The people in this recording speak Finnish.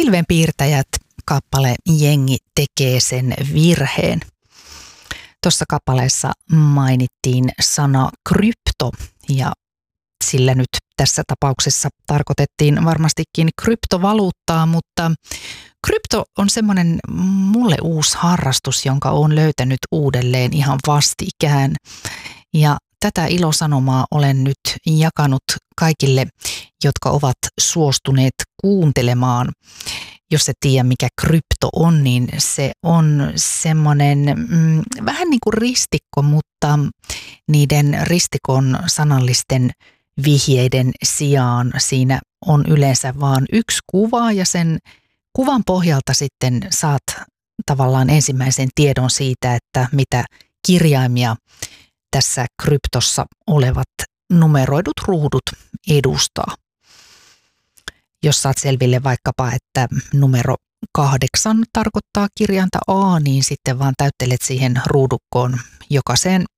Pilvenpiirtäjät kappale jengi tekee sen virheen. Tuossa kappaleessa mainittiin sana krypto ja sillä nyt tässä tapauksessa tarkoitettiin varmastikin kryptovaluuttaa, mutta krypto on semmoinen mulle uusi harrastus, jonka olen löytänyt uudelleen ihan vastikään. Ja tätä ilosanomaa olen nyt jakanut kaikille, jotka ovat suostuneet kuuntelemaan. Jos et tiedä, mikä krypto on, niin se on semmoinen vähän niin kuin ristikko, mutta niiden ristikon sanallisten vihjeiden sijaan siinä on yleensä vain yksi kuva ja sen kuvan pohjalta sitten saat tavallaan ensimmäisen tiedon siitä, että mitä kirjaimia tässä kryptossa olevat numeroidut ruudut edustaa. Jos saat selville vaikkapa, että numero 8 tarkoittaa kirjainta A, niin sitten vaan täyttelet siihen ruudukkoon jokaiseen